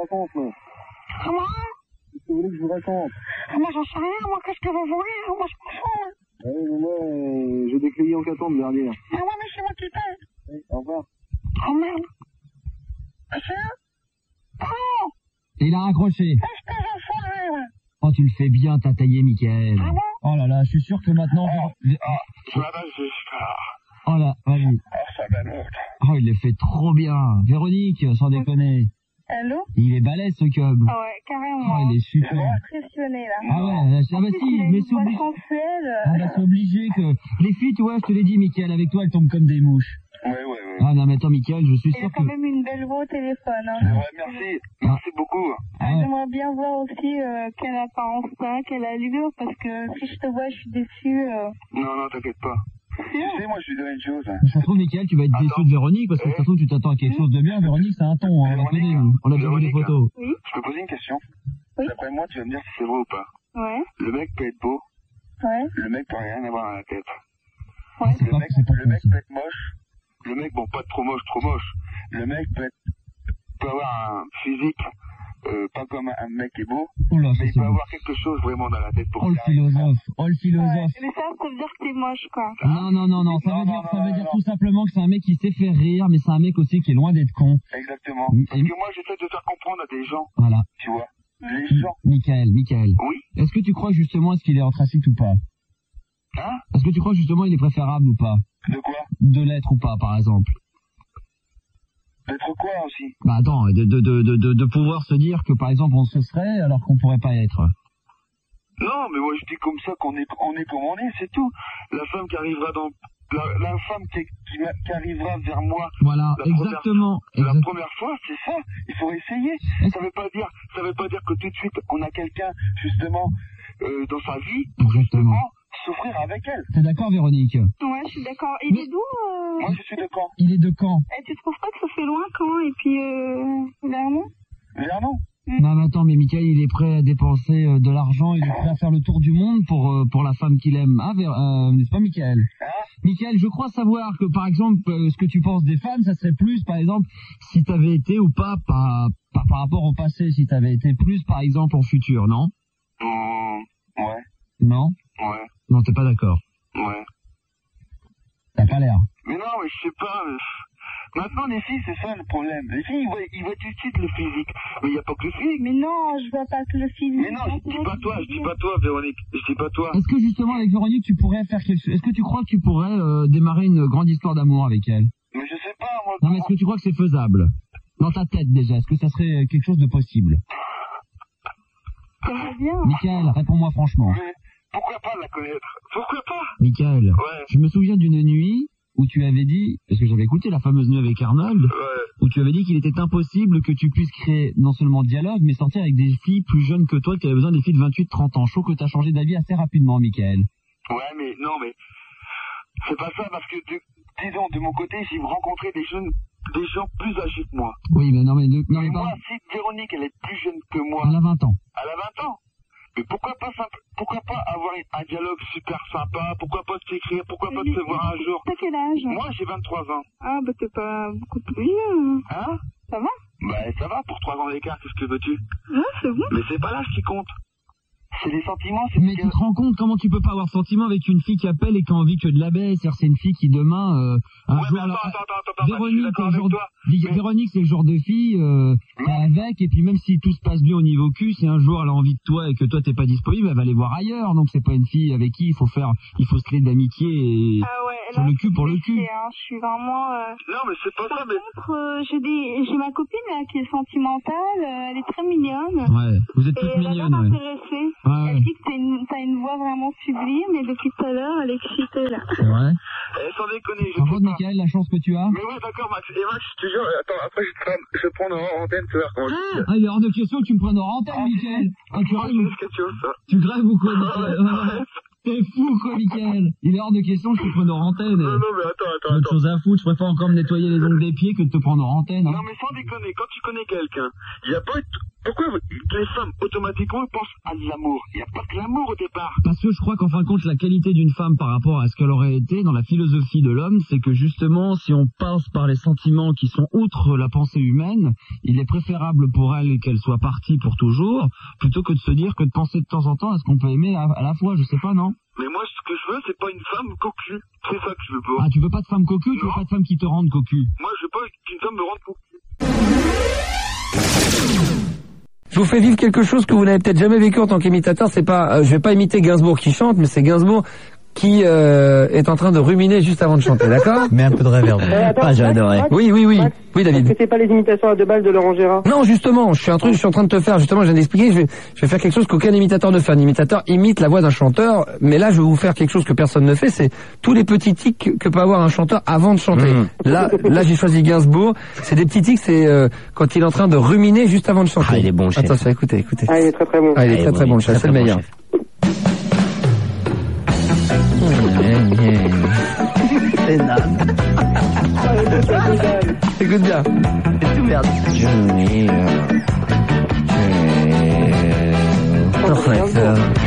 raconte, moi? Comment? Qu'est-ce que vous voulez que je vous raconte? Moi, j'en sais rien. Moi, qu'est-ce que vous voulez? Moi, je m'en fous. Ah oui, mais moi, j'ai des clients qui attendent derrière. Ah ouais, mais c'est moi qui paye. Oui, au revoir. Oh merde. Ah, c'est eux? Oh! Et il a raccroché. Qu'est-ce que j'ai fait, ouais? Oh, tu le fais bien, t'as taillé, Mickaël. Ah bon? Oh là là, je suis sûr que maintenant... Je m'appelle jusqu'à... Oh là, vas-y. Oh, ça m'émeute. Oh, il le fait trop bien. Véronique, sans déconner. Allô? Il est balèze, ce cub. Ah ouais, carrément. Oh, il est super. Impressionné, là. Ah ouais, ah bah si, mais c'est obligé. Ah bah c'est obligé que... Les filles, tu vois, je te l'ai dit, Mickaël, avec toi, elles tombent comme des mouches. Ouais. Ah non, mais attends, Mickaël, je suis Il a sûr que... quand même une belle voix au téléphone, hein. Ouais, merci. Merci beaucoup. Ah ouais. J'aimerais bien voir aussi quelle apparence t'as, quelle allure, parce que si je te vois, je suis déçue. Non, t'inquiète pas. Tu sais, moi, je lui donne une chose. Ça se trouve, Mickaël, tu vas être déçu de Véronique, parce que ça se trouve, tu t'attends à quelque chose de bien. Véronique, c'est un ton, hein, on la connaît, hein. On a déjà vu les Véronique, photos. Oui. Je peux poser une question? Oui. D'après moi, tu vas me dire si c'est vrai ou pas. Ouais. Le mec peut être beau, Ouais. le mec peut rien avoir à la tête. Ouais. C'est pas Le mec possible. peut être moche. Le mec, bon, pas trop moche. Le mec peut avoir un physique, pas comme un mec qui est beau, Oh là, ça mais il c'est peut beau. avoir quelque chose vraiment dans la tête pour Oh le que ça arrive. philosophe, oh le Ouais. philosophe. Mais ça veut dire que t'es moche, quoi. Non, ça veut dire tout simplement que c'est un mec qui sait faire rire, mais c'est un mec aussi qui est loin d'être con. Exactement. Et- Parce que moi, j'essaie de faire comprendre à des gens, Voilà. tu vois. Les gens. Mickaël, Oui. est-ce que tu crois justement est-ce qu'il est anthracite ou pas? Hein? Est-ce que tu crois justement il est préférable ou pas? De quoi? De l'être ou pas, par exemple? D'être quoi aussi? Bah attends, de pouvoir se dire que par exemple on se serait alors qu'on pourrait pas être. Non, mais moi, je dis comme ça qu'on est comme on est, c'est tout. La femme qui arrivera dans... La femme qui arrivera vers moi Voilà, La exactement. la première fois, c'est ça. Il faut essayer. Ça veut pas dire que tout de suite on a quelqu'un justement dans sa vie pour Exactement. justement souffrir avec elle. T'es d'accord, Véronique? Ouais, je suis d'accord. Il est d'où Moi, je suis de Caen. Il est de Caen. Et tu trouves pas que ça fait loin, Caen, et puis Vernon? Vernon. Non mais attends, mais Mickaël il est prêt à dépenser de l'argent, il est prêt à faire le tour du monde pour la femme qu'il aime. Ah, n'est-ce pas Mickaël? Mickaël, je crois savoir que par exemple, ce que tu penses des femmes, ça serait plus par exemple si t'avais été ou pas par rapport au passé, si t'avais été plus par exemple en futur, non? Ouais. Non? Ouais. Non, t'es pas d'accord. Ouais. T'as pas l'air. Mais non, mais je sais pas. Maintenant, les filles, c'est ça le problème. Les filles, ils voient tout de suite le physique. Mais il n'y a pas que le physique. Mais non, je vois pas que le physique. Mais non, je dis pas toi, Véronique. Je dis pas toi. Est-ce que justement avec Véronique tu pourrais faire quelque chose? Est-ce que tu crois que tu pourrais démarrer une grande histoire d'amour avec elle? Mais je sais pas, moi. Non mais est-ce que tu crois que c'est faisable? Dans ta tête déjà, est-ce que ça serait quelque chose de possible? T'aimerais bien. Mickaël, réponds-moi franchement. Mais pourquoi pas la connaître? Pourquoi pas? Mickaël, Ouais. je me souviens d'une nuit où tu avais dit, parce que j'avais écouté la fameuse nuit avec Arnold, Ouais. où tu avais dit qu'il était impossible que tu puisses créer non seulement dialogue, mais sortir avec des filles plus jeunes que toi, que tu avais besoin des filles de 28-30 ans. Je trouve que tu as changé d'avis assez rapidement, Mickaël. Ouais, mais non, mais c'est pas ça parce que, disons, de mon côté, j'ai rencontré des gens plus âgés que moi. Oui, mais non, mais Mais moi, pas... si Véronique, elle est plus jeune que moi, Elle a 20 ans. elle a 20 ans. Mais pourquoi pas avoir un dialogue super sympa? Pourquoi pas s'écrire? Pourquoi pas se voir un jour? T'as quel âge? Moi, j'ai 23 ans. Ah, bah t'es pas beaucoup plus vieux. Hein? Ça va? Bah, ça va, pour 3 ans d'écart, qu'est-ce que veux-tu? Ouais, c'est bon. Mais c'est pas l'âge qui compte. C'est les sentiments, c'est Mais ce tu te rends compte comment tu peux pas avoir de sentiment avec une fille qui appelle et qui a envie que de la baisse? C'est-à-dire, c'est une fille qui demain, un Ouais, jour... mais attends, Véronique, je suis d'accord c'est le avec genre toi. Véronique, c'est le genre de fille, t'es avec, et puis même si tout se passe bien au niveau cul, si un jour elle a envie de toi et que toi t'es pas disponible, elle va aller voir ailleurs. Donc c'est pas une fille avec qui il faut se lier d'amitié et Ah ouais, sur là, le cul pour le cul. hein, je suis vraiment... Non, mais c'est pas ça, Par mais... contre, j'ai ma copine là qui est sentimentale, elle est très mignonne. Ouais, vous êtes Et toutes elle a l'air mignonnes, ouais. intéressée. Ouais. Elle dit que t'as une voix vraiment sublime et depuis tout à l'heure, elle est excitée là. C'est vrai. sans déconner, je Par sais contre, pas. Mickaël, la chance que tu as. Mais ouais, d'accord, Max. Et Max, je te jure, attends, après, je prends en antenne, tu vois, comment je dis. Ah, il est hors de question que tu me prennes hors antenne, Mickaël. Ah, tu Ah, rêves je ou... sais ce que tu veux, ça. Tu grèves ou quoi, Mickaël? Ouais. T'es fou, quoi, Mickaël. Il est hors de question que je te prenne hors antenne. Non, non, mais attends. J'ai autre chose à foutre. Je préfère encore me nettoyer les ongles des pieds que de te prendre hors antenne. Hein. Non, mais sans déconner, quand tu connais quelqu'un, il n'y a pas Pourquoi les femmes, automatiquement, pensent à de l'amour? Il n'y a pas que l'amour au départ. Parce que je crois qu'en fin de compte, la qualité d'une femme par rapport à ce qu'elle aurait été dans la philosophie de l'homme, c'est que justement, si on passe par les sentiments qui sont outre la pensée humaine, il est préférable pour elle qu'elle soit partie pour toujours, plutôt que de se dire que de penser de temps en temps à ce qu'on peut aimer à la fois, je sais pas, non? Mais moi, ce que je veux, c'est pas une femme cocu. C'est ça que je veux pas. Ah, tu veux pas de femme cocu, tu veux pas de femme qui te rende cocu? Moi, je veux pas qu'une femme me rende cocu. Je vous fais vivre quelque chose que vous n'avez peut-être jamais vécu en tant qu'imitateur. C'est pas, je vais pas imiter Gainsbourg qui chante, mais c'est Gainsbourg qui est en train de ruminer juste avant de chanter, d'accord? Mais un peu de réverb. Ah, j'adorais. Oui, David. Est-ce que c'est pas les imitations à deux balles de Laurent Gérard? Non, justement, je suis en train de te faire, justement, je viens d'expliquer, je vais faire quelque chose qu'aucun imitateur ne fait. Un imitateur imite la voix d'un chanteur, mais là, je vais vous faire quelque chose que personne ne fait, c'est tous les petits tics que peut avoir un chanteur avant de chanter. Là, j'ai choisi Gainsbourg. C'est des petits tics, c'est quand il est en train de ruminer juste avant de chanter. Ah, il est bon, chef. Attention, écoutez. Ah, il est très très bon. Ah, il est très bon, le chef, c'est le meilleur. Écoute bien. C'est tout merde. Je